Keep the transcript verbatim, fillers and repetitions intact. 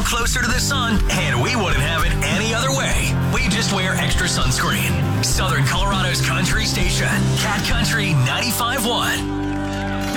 closer to the sun, and we wouldn't have it any other way. We just wear extra sunscreen. Southern Colorado's country station, Cat Country ninety-five point one.